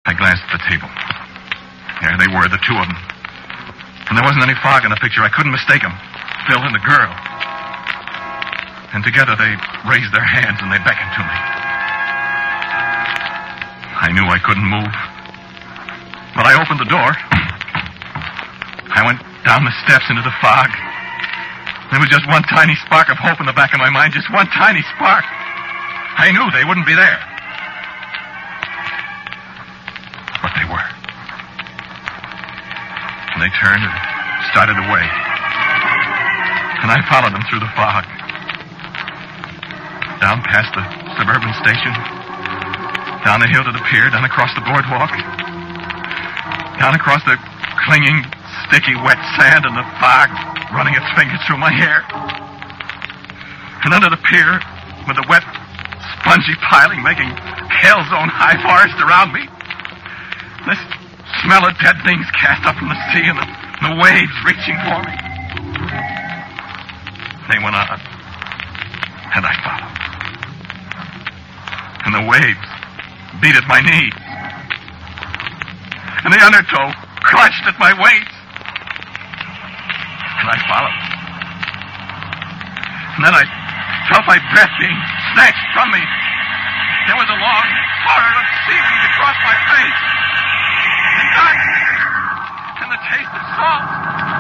I glanced at the table. There they were, the two of them. And there wasn't any fog in the picture. I couldn't mistake them. Phil and the girl. And together they raised their hands and they beckoned to me. I knew I couldn't move. But I opened the door. I went down the steps into the fog. There was just one tiny spark of hope in the back of my mind. Just one tiny spark. I knew they wouldn't be there. But they were. And they turned and started away. And I followed them through the fog. Down past the suburban station. Down the hill to the pier. Down across the boardwalk. Down across the clinging, sticky, wet sand and the fog running its fingers through my hair. And under the pier with the wet, spongy piling making hell's own high forest around me. This smell of dead things cast up from the sea and the waves reaching for me. They went on. And I followed. And the waves beat at my knees. And the undertow clutched at my waist. And I followed. And then I felt my breath being snatched from me. There was a long horror of seaweed across my face. And the taste of salt.